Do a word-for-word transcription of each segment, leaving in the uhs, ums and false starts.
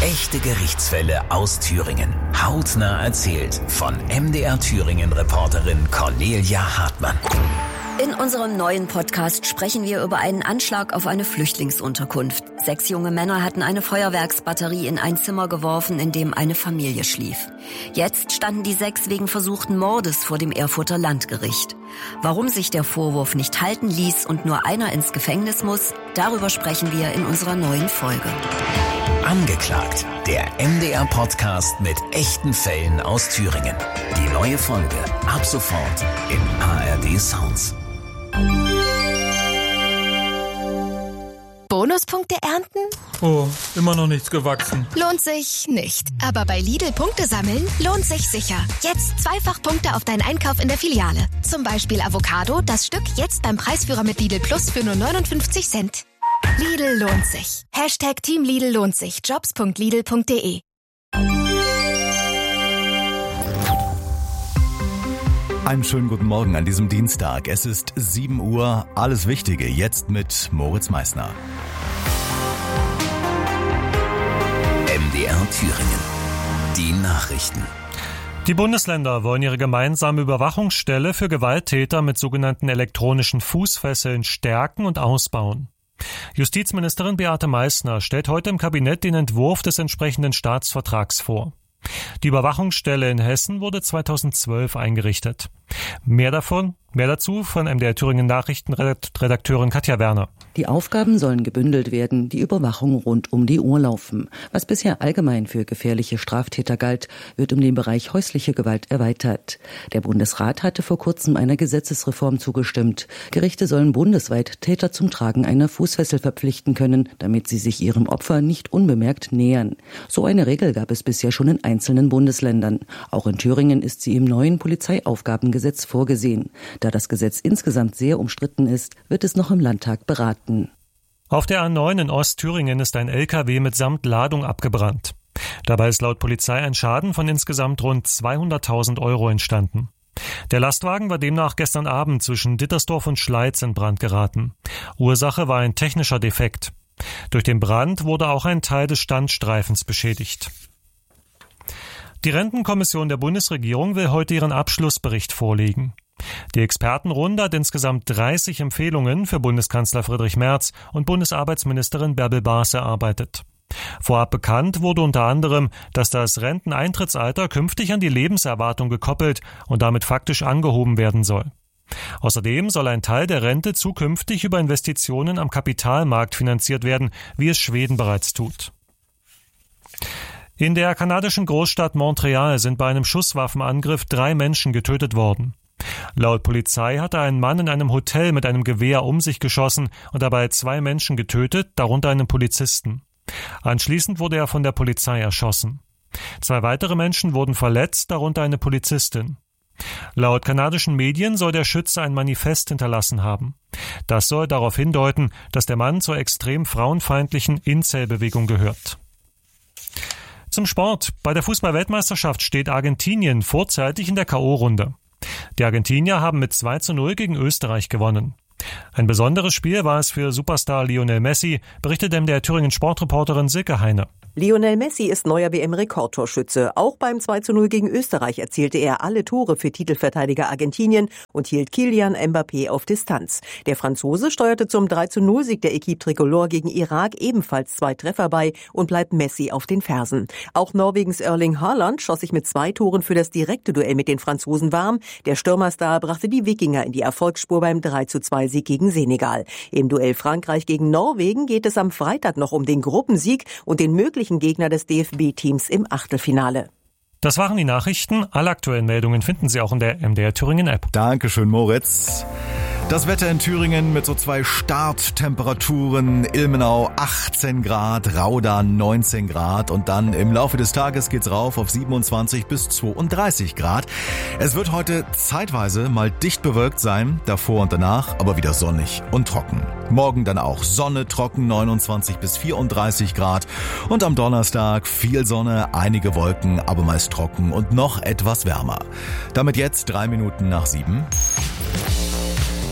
Echte Gerichtsfälle aus Thüringen. Hautnah erzählt von M D R Thüringen-Reporterin Cornelia Hartmann. In unserem neuen Podcast sprechen wir über einen Anschlag auf eine Flüchtlingsunterkunft. Sechs junge Männer hatten eine Feuerwerksbatterie in ein Zimmer geworfen, in dem eine Familie schlief. Jetzt standen die sechs wegen versuchten Mordes vor dem Erfurter Landgericht. Warum sich der Vorwurf nicht halten ließ und nur einer ins Gefängnis muss, darüber sprechen wir in unserer neuen Folge. Angeklagt, der M D R-Podcast mit echten Fällen aus Thüringen. Die neue Folge ab sofort im A R D Sounds. Bonuspunkte ernten? Oh, immer noch nichts gewachsen. Lohnt sich nicht. Aber bei Lidl Punkte sammeln lohnt sich sicher. Jetzt zweifach Punkte auf deinen Einkauf in der Filiale. Zum Beispiel Avocado, das Stück jetzt beim Preisführer mit Lidl Plus für nur neunundfünfzig Cent. Lidl lohnt sich. Hashtag Team Lidl lohnt sich. Jobs punkt lidl punkt de. Einen schönen guten Morgen an diesem Dienstag. Es ist sieben Uhr. Alles Wichtige jetzt mit Moritz Meissner. M D R Thüringen. Die Nachrichten. Die Bundesländer wollen ihre gemeinsame Überwachungsstelle für Gewalttäter mit sogenannten elektronischen Fußfesseln stärken und ausbauen. Justizministerin Beate Meißner stellt heute im Kabinett den Entwurf des entsprechenden Staatsvertrags vor. Die Überwachungsstelle in Hessen wurde zweitausendzwölf eingerichtet. Mehr davon, mehr dazu von M D R Thüringen Nachrichtenredakteurin Katja Werner. Die Aufgaben sollen gebündelt werden, die Überwachung rund um die Uhr laufen. Was bisher allgemein für gefährliche Straftäter galt, wird um den Bereich häusliche Gewalt erweitert. Der Bundesrat hatte vor kurzem einer Gesetzesreform zugestimmt. Gerichte sollen bundesweit Täter zum Tragen einer Fußfessel verpflichten können, damit sie sich ihrem Opfer nicht unbemerkt nähern. So eine Regel gab es bisher schon in einzelnen Bundesländern. Auch in Thüringen ist sie im neuen Polizeiaufgabengesetz vorgesehen. Da das Gesetz insgesamt sehr umstritten ist, wird es noch im Landtag beraten. Auf der A neun in Ostthüringen ist ein L K W mitsamt Ladung abgebrannt. Dabei ist laut Polizei ein Schaden von insgesamt rund zweihunderttausend Euro entstanden. Der Lastwagen war demnach gestern Abend zwischen Dittersdorf und Schleiz in Brand geraten. Ursache war ein technischer Defekt. Durch den Brand wurde auch ein Teil des Standstreifens beschädigt. Die Rentenkommission der Bundesregierung will heute ihren Abschlussbericht vorlegen. Die Expertenrunde hat insgesamt dreißig Empfehlungen für Bundeskanzler Friedrich Merz und Bundesarbeitsministerin Bärbel Baas erarbeitet. Vorab bekannt wurde unter anderem, dass das Renteneintrittsalter künftig an die Lebenserwartung gekoppelt und damit faktisch angehoben werden soll. Außerdem soll ein Teil der Rente zukünftig über Investitionen am Kapitalmarkt finanziert werden, wie es Schweden bereits tut. In der kanadischen Großstadt Montreal sind bei einem Schusswaffenangriff drei Menschen getötet worden. Laut Polizei hatte ein Mann in einem Hotel mit einem Gewehr um sich geschossen und dabei zwei Menschen getötet, darunter einen Polizisten. Anschließend wurde er von der Polizei erschossen. Zwei weitere Menschen wurden verletzt, darunter eine Polizistin. Laut kanadischen Medien soll der Schütze ein Manifest hinterlassen haben. Das soll darauf hindeuten, dass der Mann zur extrem frauenfeindlichen Incel-Bewegung gehört. Zum Sport. Bei der Fußball-Weltmeisterschaft steht Argentinien vorzeitig in der K O-Runde. Die Argentinier haben mit zwei zu null gegen Österreich gewonnen. Ein besonderes Spiel war es für Superstar Lionel Messi, berichtet M D R Thüringen Sportreporterin Silke Heine. Lionel Messi ist neuer W M-Rekordtorschütze. Auch beim zwei zu null gegen Österreich erzielte er alle Tore für Titelverteidiger Argentinien und hielt Kylian Mbappé auf Distanz. Der Franzose steuerte zum drei zu null Sieg der Equipe Tricolore gegen Irak ebenfalls zwei Treffer bei und bleibt Messi auf den Fersen. Auch Norwegens Erling Haaland schoss sich mit zwei Toren für das direkte Duell mit den Franzosen warm. Der Stürmerstar brachte die Wikinger in die Erfolgsspur beim drei zu zwei Sieg gegen Senegal. Im Duell Frankreich gegen Norwegen geht es am Freitag noch um den Gruppensieg und den möglichen Gegner des D F B-Teams im Achtelfinale. Das waren die Nachrichten. Alle aktuellen Meldungen finden Sie auch in der M D R Thüringen App. Dankeschön, Moritz. Das Wetter in Thüringen mit so zwei Starttemperaturen. Ilmenau achtzehn Grad, Rauda neunzehn Grad und dann im Laufe des Tages geht's rauf auf siebenundzwanzig bis zweiunddreißig Grad. Es wird heute zeitweise mal dicht bewölkt sein, davor und danach aber wieder sonnig und trocken. Morgen dann auch Sonne, trocken, neunundzwanzig bis vierunddreißig Grad und am Donnerstag viel Sonne, einige Wolken, aber meist trocken und noch etwas wärmer. Damit jetzt drei Minuten nach sieben.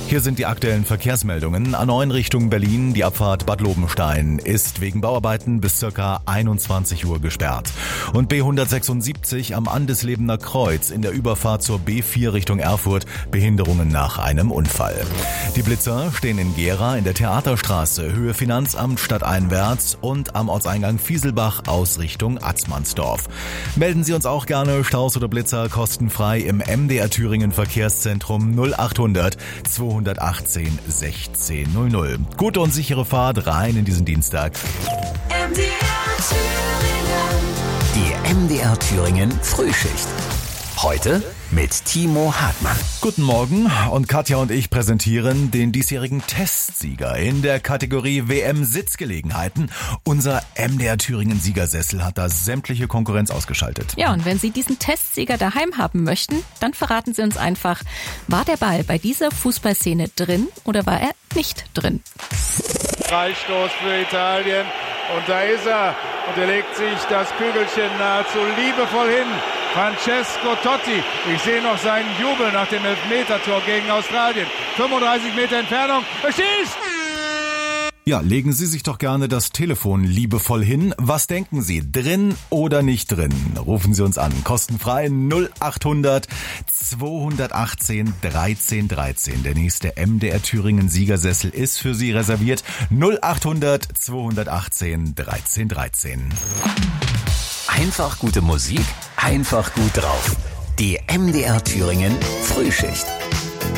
Hier sind die aktuellen Verkehrsmeldungen. A neun Richtung Berlin, die Abfahrt Bad Lobenstein ist wegen Bauarbeiten bis ca. einundzwanzig Uhr gesperrt. Und B hundertsechsundsiebzig am Andeslebener Kreuz in der Überfahrt zur B vier Richtung Erfurt, Behinderungen nach einem Unfall. Die Blitzer stehen in Gera in der Theaterstraße, Höhe Finanzamt stadteinwärts und am Ortseingang Fieselbach aus Richtung Atzmannsdorf. Melden Sie uns auch gerne Staus oder Blitzer kostenfrei im M D R Thüringen Verkehrszentrum null achthundert zweihundertachtzehn sechzehn null null. Gute und sichere Fahrt rein in diesen Dienstag. M D R Thüringen. Die M D R Thüringen Frühschicht. Heute mit Timo Hartmann. Guten Morgen, und Katja und ich präsentieren den diesjährigen Testsieger in der Kategorie W M Sitzgelegenheiten. Unser M D R Thüringen Siegersessel hat da sämtliche Konkurrenz ausgeschaltet. Ja, und wenn Sie diesen Testsieger daheim haben möchten, dann verraten Sie uns einfach, war der Ball bei dieser Fußballszene drin oder war er nicht drin? Freistoß für Italien, und da ist er, und er legt sich das Kügelchen nahezu liebevoll hin. Francesco Totti, ich sehe noch seinen Jubel nach dem Elfmetertor gegen Australien. fünfunddreißig Meter Entfernung, er schießt! Ja, legen Sie sich doch gerne das Telefon liebevoll hin. Was denken Sie, drin oder nicht drin? Rufen Sie uns an, kostenfrei null achthundert zweihundertachtzehn dreizehn dreizehn. Der nächste M D R Thüringen Siegersessel ist für Sie reserviert. null achthundert zweihundertachtzehn dreizehn dreizehn. Einfach gute Musik, einfach gut drauf. Die M D R Thüringen Frühschicht.